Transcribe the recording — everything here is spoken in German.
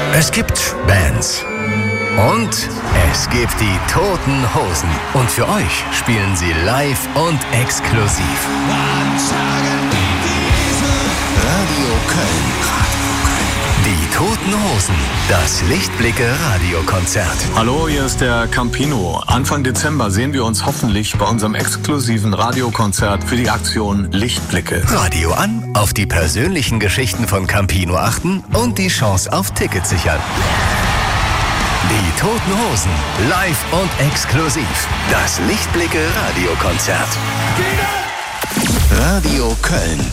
Es gibt Bands. Und es gibt die Toten Hosen. Und für euch spielen sie live und exklusiv. Radio Köln. Die Toten Hosen. Das Lichtblicke-Radiokonzert. Hallo, hier ist der Campino. Anfang Dezember sehen wir uns hoffentlich bei unserem exklusiven Radiokonzert für die Aktion Lichtblicke. Radio an, auf die persönlichen Geschichten von Campino achten und die Chance auf Tickets sichern. Die Toten Hosen, live und exklusiv. Das Lichtblicke-Radiokonzert. Radio Köln.